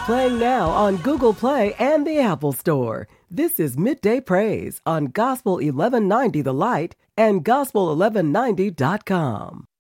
Playing now on Google Play and the Apple Store. This is Midday Praise on Gospel 1190 The Light and Gospel1190.com.